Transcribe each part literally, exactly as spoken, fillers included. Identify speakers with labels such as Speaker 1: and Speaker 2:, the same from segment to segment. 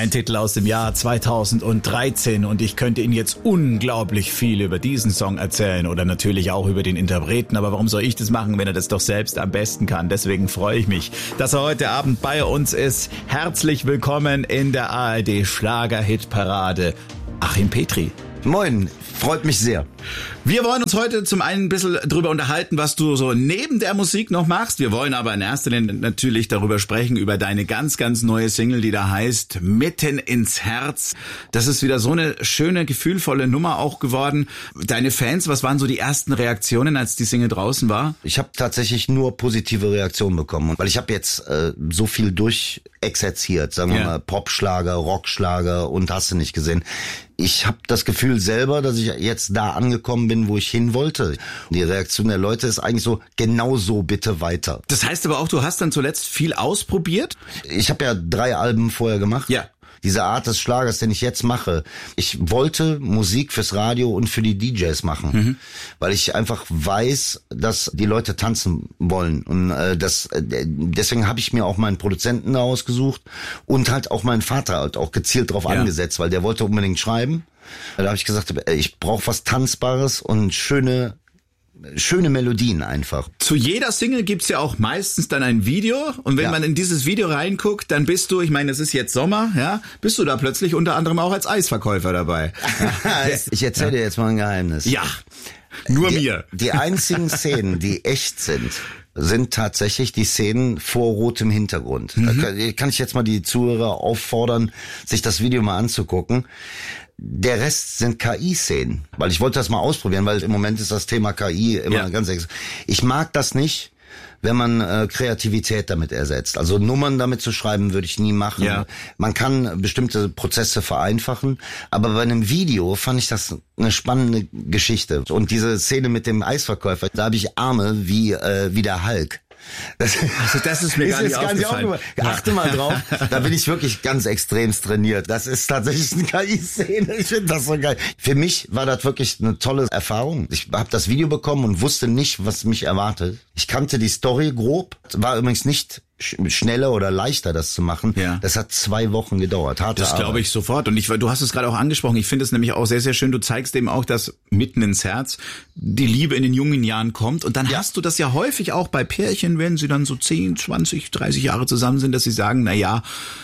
Speaker 1: Ein Titel aus dem Jahr zweitausenddreizehn und ich könnte Ihnen jetzt unglaublich viel über diesen Song erzählen oder natürlich auch über den Interpreten, aber warum soll ich das machen, wenn er das doch selbst am besten kann? Deswegen freue ich mich, dass er heute Abend bei uns ist. Herzlich willkommen in der A R D Schlager-Hitparade, Achim Petri.
Speaker 2: Moin, freut mich sehr.
Speaker 1: Wir wollen uns heute zum einen ein bisschen drüber unterhalten, was du so neben der Musik noch machst. Wir wollen aber in erster Linie natürlich darüber sprechen, über deine ganz, ganz neue Single, die da heißt Mitten ins Herz. Das ist wieder so eine schöne, gefühlvolle Nummer auch geworden. Deine Fans, was waren so die ersten Reaktionen, als die Single draußen war?
Speaker 2: Ich habe tatsächlich nur positive Reaktionen bekommen, weil ich habe jetzt äh, so viel durchexerziert, sagen wir ja. mal Popschlager, Rockschlager und hast du nicht gesehen. Ich habe das Gefühl selber, dass ich jetzt da angekommen bin, wo ich hin wollte. Die Reaktion der Leute ist eigentlich so, genau so bitte weiter.
Speaker 1: Das heißt aber auch, du hast dann zuletzt viel ausprobiert?
Speaker 2: Ich habe ja drei Alben vorher gemacht.
Speaker 1: Ja.
Speaker 2: Diese Art des Schlagers, den ich jetzt mache. Ich wollte Musik fürs Radio und für die D Js machen, mhm. weil ich einfach weiß, dass die Leute tanzen wollen. Und äh, das, äh, deswegen habe ich mir auch meinen Produzenten da ausgesucht und halt auch meinen Vater halt auch gezielt drauf ja. angesetzt, weil der wollte unbedingt schreiben. Da habe ich gesagt, ich brauche was Tanzbares und schöne schöne Melodien einfach.
Speaker 1: Zu jeder Single gibt's ja auch meistens dann ein Video und wenn ja. man in dieses Video reinguckt, dann bist du, ich meine, es ist jetzt Sommer, ja, bist du da plötzlich unter anderem auch als Eisverkäufer dabei.
Speaker 2: Ich erzähle dir jetzt mal ein Geheimnis.
Speaker 1: Ja, nur
Speaker 2: die,
Speaker 1: mir.
Speaker 2: Die einzigen Szenen, die echt sind, sind tatsächlich die Szenen vor rotem Hintergrund. Mhm. Da kann, kann ich jetzt mal die Zuhörer auffordern, sich das Video mal anzugucken. Der Rest sind K I-Szenen, weil ich wollte das mal ausprobieren, weil im Moment ist das Thema K I immer ja. ganz ex. Ich mag das nicht, wenn man äh, Kreativität damit ersetzt. Also Nummern damit zu schreiben, würde ich nie machen. Ja. Man kann bestimmte Prozesse vereinfachen, aber bei einem Video fand ich das eine spannende Geschichte. Und diese Szene mit dem Eisverkäufer, da habe ich Arme wie äh, wie der Hulk. Das,
Speaker 1: also das ist mir ist gar nicht aufgefallen.
Speaker 2: Nicht Achte mal drauf, da bin ich wirklich ganz extremst trainiert. Das ist tatsächlich eine K I-Szene, ich finde das so geil. Für mich war das wirklich eine tolle Erfahrung. Ich habe das Video bekommen und wusste nicht, was mich erwartet. Ich kannte die Story grob, war übrigens nicht schneller oder leichter, das zu machen. Ja. Das hat zwei Wochen gedauert. Harte
Speaker 1: das glaube ich sofort. Und ich, du hast es gerade auch angesprochen. Ich finde es nämlich auch sehr, sehr schön. Du zeigst eben auch, dass mitten ins Herz die Liebe in den jungen Jahren kommt. Und dann ja. hast du das ja häufig auch bei Pärchen, wenn sie dann so zehn, zwanzig, dreißig Jahre zusammen sind, dass sie sagen, na ja,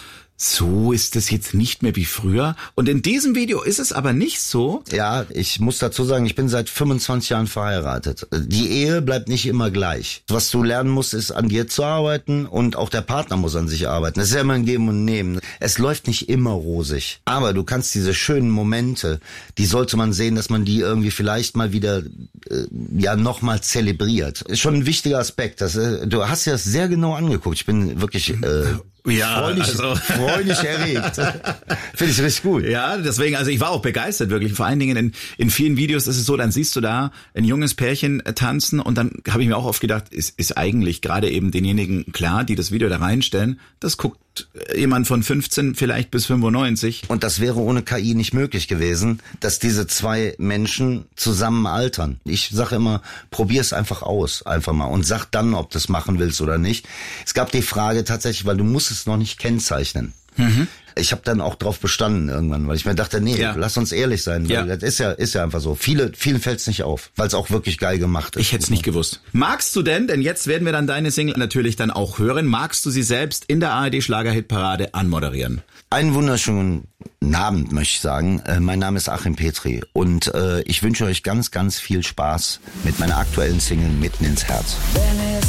Speaker 1: so ist es jetzt nicht mehr wie früher. Und in diesem Video ist es aber nicht so.
Speaker 2: Ja, ich muss dazu sagen, ich bin seit fünfundzwanzig Jahren verheiratet. Die Ehe bleibt nicht immer gleich. Was du lernen musst, ist an dir zu arbeiten und auch der Partner muss an sich arbeiten. Das ist ja immer ein Geben und Nehmen. Es läuft nicht immer rosig. Aber du kannst diese schönen Momente, die sollte man sehen, dass man die irgendwie vielleicht mal wieder äh, ja nochmal zelebriert. Ist schon ein wichtiger Aspekt. Das, äh, du hast dir das sehr genau angeguckt. Ich bin wirklich... Äh,
Speaker 1: Ja,
Speaker 2: freudig,
Speaker 1: also
Speaker 2: freudig erregt. Finde ich richtig gut.
Speaker 1: Ja, deswegen, also ich war auch begeistert wirklich. Vor allen Dingen in, in vielen Videos ist es so, dann siehst du da ein junges Pärchen tanzen und dann habe ich mir auch oft gedacht, ist, ist eigentlich gerade eben denjenigen klar, die das Video da reinstellen, das guckt jemand von fünfzehn vielleicht bis fünfundneunzig.
Speaker 2: Und das wäre ohne K I nicht möglich gewesen, dass diese zwei Menschen zusammen altern. Ich sage immer, probier's einfach aus, einfach mal und sag dann, ob du es machen willst oder nicht. Es gab die Frage tatsächlich, weil du musst es noch nicht kennzeichnen. Mhm. Ich habe dann auch drauf bestanden irgendwann, weil ich mir dachte, nee, ja. lass uns ehrlich sein, weil ja. das ist ja ist ja einfach so. Viele vielen fällt's nicht auf, weil es auch wirklich geil gemacht ist.
Speaker 1: Ich hätte es nicht gewusst. Magst du denn, denn jetzt werden wir dann deine Single natürlich dann auch hören, magst du sie selbst in der A R D Schlager-Hitparade anmoderieren?
Speaker 2: Einen wunderschönen Abend, möchte ich sagen. Äh, mein Name ist Achim Petri und äh, ich wünsche euch ganz, ganz viel Spaß mit meiner aktuellen Single Mitten ins Herz.
Speaker 3: Wenn es